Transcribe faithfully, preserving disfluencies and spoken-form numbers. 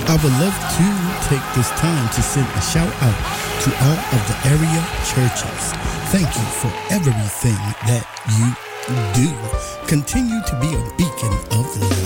I would love to take this time to send a shout out to all of the area churches. Thank you for everything that you do. Continue to be a beacon of light.